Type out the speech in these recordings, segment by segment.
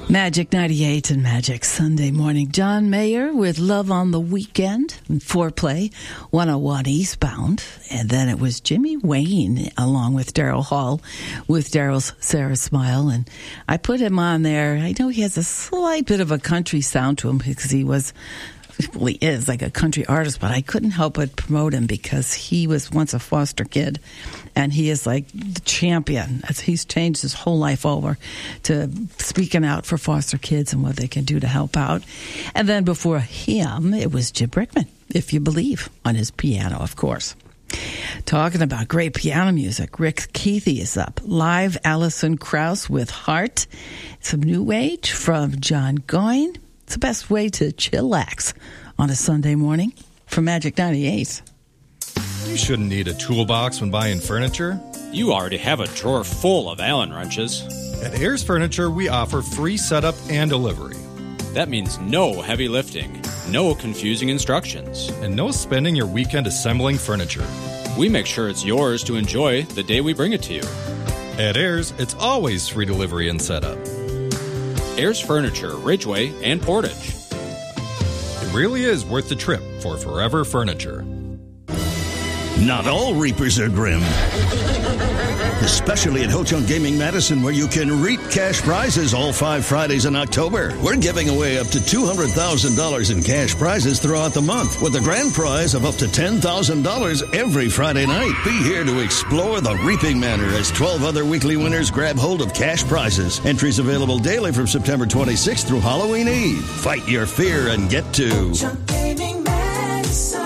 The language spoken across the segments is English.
Magic 98 and Magic Sunday Morning. John Mayer with Love on the Weekend and Foreplay 101 Eastbound. And then it was Jimmy Wayne along with Daryl Hall with Daryl's Sarah Smile. And I put him on there. I know he has a slight bit of a country sound to him because he is like a country artist, but I couldn't help but promote him because he was once a foster kid, and he is like the champion. He's changed his whole life over to speaking out for foster kids and what they can do to help out. And then before him, it was Jim Brickman, If You Believe, on his piano, of course. Talking about great piano music, Rick Keithy is up. Live Alison Krauss with Heart. Some New Age from John Goyne. It's the best way to chillax on a Sunday morning from Magic 98. You shouldn't need a toolbox when buying furniture. You already have a drawer full of Allen wrenches. At Ayers Furniture, we offer free setup and delivery. That means no heavy lifting, no confusing instructions, and no spending your weekend assembling furniture. We make sure it's yours to enjoy the day we bring it to you. At Ayers, it's always free delivery and setup. Ayers Furniture, Ridgeway, and Portage. It really is worth the trip for Forever Furniture. Not all reapers are grim. Especially at Ho Chunk Gaming Madison, where you can reap cash prizes all 5 Fridays in October. We're giving away up to $200,000 in cash prizes throughout the month, with a grand prize of up to $10,000 every Friday night. Be here to explore the reaping manor as 12 other weekly winners grab hold of cash prizes. Entries available daily from September 26th through Halloween Eve. Fight your fear and get to Chunk Gaming Madison.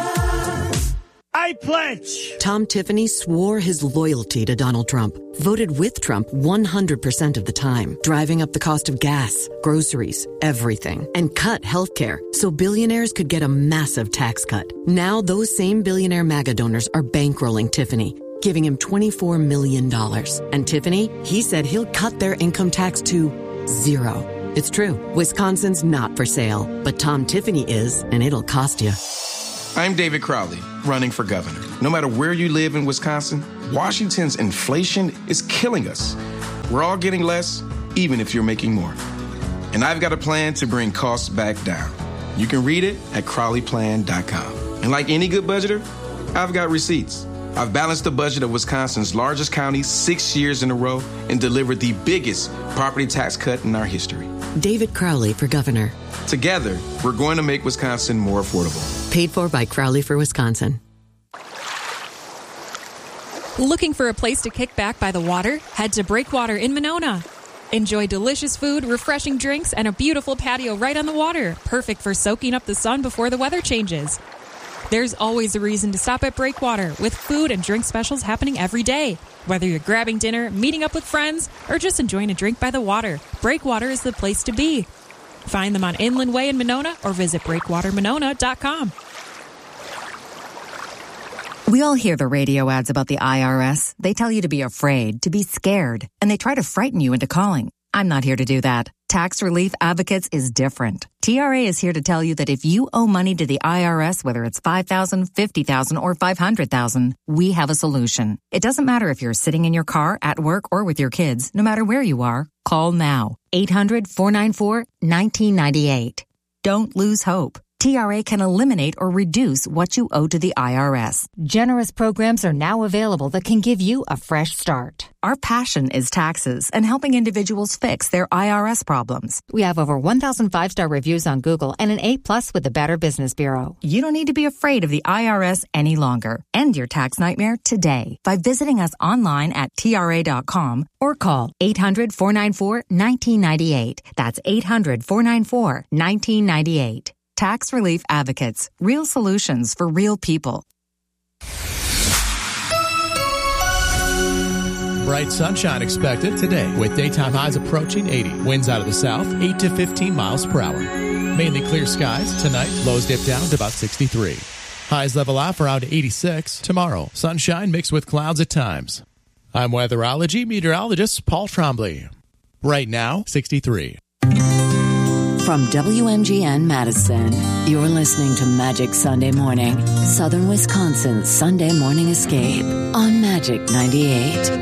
I pledge. Tom Tiffany swore his loyalty to Donald Trump, voted with Trump 100% of the time, driving up the cost of gas, groceries, everything, and cut healthcare so billionaires could get a massive tax cut. Now those same billionaire MAGA donors are bankrolling Tiffany, giving him $24 million. And Tiffany, he said he'll cut their income tax to 0. It's true. Wisconsin's not for sale, but Tom Tiffany is, and it'll cost you. I'm David Crowley, running for governor. No matter where you live in Wisconsin, Washington's inflation is killing us. We're all getting less, even if you're making more. And I've got a plan to bring costs back down. You can read it at CrowleyPlan.com. And like any good budgeter, I've got receipts. I've balanced the budget of Wisconsin's largest county 6 years in a row and delivered the biggest property tax cut in our history. David Crowley for governor. Together, we're going to make Wisconsin more affordable. Paid for by Crowley for Wisconsin. Looking for a place to kick back by the water? Head to Breakwater in Monona. Enjoy delicious food, refreshing drinks, and a beautiful patio right on the water. Perfect for soaking up the sun before the weather changes. There's always a reason to stop at Breakwater with food and drink specials happening every day. Whether you're grabbing dinner, meeting up with friends, or just enjoying a drink by the water, Breakwater is the place to be. Find them on Inland Way in Monona or visit breakwatermonona.com. We all hear the radio ads about the IRS. They tell you to be afraid, to be scared, and they try to frighten you into calling. I'm not here to do that. Tax Relief Advocates is different. TRA is here to tell you that if you owe money to the IRS, whether it's $5,000, $50,000, or $500,000, we have a solution. It doesn't matter if you're sitting in your car, at work, or with your kids. No matter where you are, call now. 800-494-1998. Don't lose hope. TRA can eliminate or reduce what you owe to the IRS. Generous programs are now available that can give you a fresh start. Our passion is taxes and helping individuals fix their IRS problems. We have over 1,000 5-star reviews on Google and an A+ with the Better Business Bureau. You don't need to be afraid of the IRS any longer. End your tax nightmare today by visiting us online at TRA.com or call 800-494-1998. That's 800-494-1998. Tax Relief Advocates. Real solutions for real people. Bright sunshine expected today with daytime highs approaching 80. Winds out of the south, 8 to 15 miles per hour. Mainly clear skies tonight. Lows dip down to about 63. Highs level off around 86. Tomorrow, sunshine mixed with clouds at times. I'm weatherology meteorologist Paul Trombley. Right now, 63. From WMGN Madison, you're listening to Magic Sunday Morning, Southern Wisconsin's Sunday Morning Escape on Magic 98.